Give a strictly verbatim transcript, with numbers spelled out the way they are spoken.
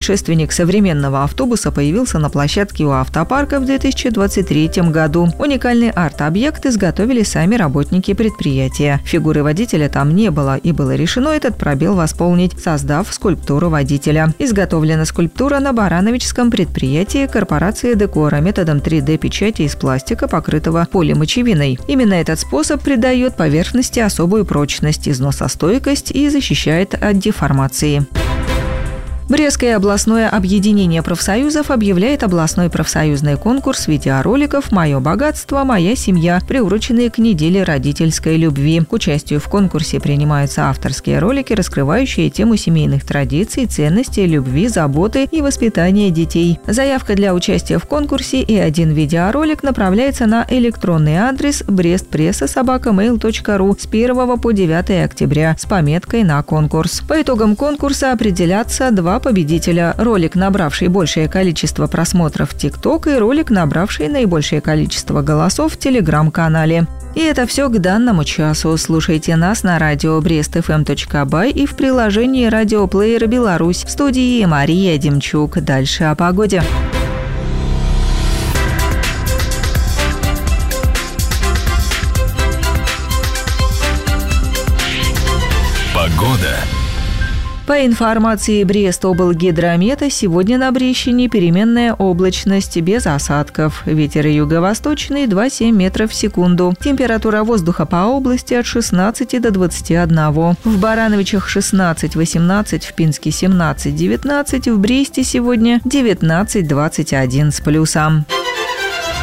Предшественник современного автобуса появился на площадке у автопарка в две тысячи двадцать третьем году. Уникальный арт-объект изготовили сами работники предприятия. Фигуры водителя там не было, и было решено этот пробел восполнить, создав скульптуру водителя. Изготовлена скульптура на барановичском предприятии корпорации «Декора» методом три дэ-печати из пластика, покрытого полимочевиной. Именно этот способ придает поверхности особую прочность, износостойкость и защищает от деформации. Брестское областное объединение профсоюзов объявляет областной профсоюзный конкурс видеороликов «Мое богатство. Моя семья», приуроченные к неделе родительской любви. К участию в конкурсе принимаются авторские ролики, раскрывающие тему семейных традиций, ценностей, любви, заботы и воспитания детей. Заявка для участия в конкурсе и один видеоролик направляется на электронный адрес брестпресса собака мейл точка ру с первого по девятое октября с пометкой на конкурс. По итогам конкурса определятся два победителя: ролик, набравший большее количество просмотров в ТикТок, и ролик, набравший наибольшее количество голосов в Телеграм-канале. И это все к данному часу. Слушайте нас на радио брест эф эм точка бай и в приложении радиоплеера «Беларусь». В студии Мария Демчук. Дальше о погоде. Погода. По информации Брестоблгидромета, сегодня на Брещине переменная облачность без осадков. Ветер юго-восточный два целых семь десятых метров в секунду. Температура воздуха по области от шестнадцати до двадцати одного. В Барановичах шестнадцать восемнадцать, в Пинске семнадцать девятнадцать, в Бресте сегодня девятнадцать двадцать один с плюсом.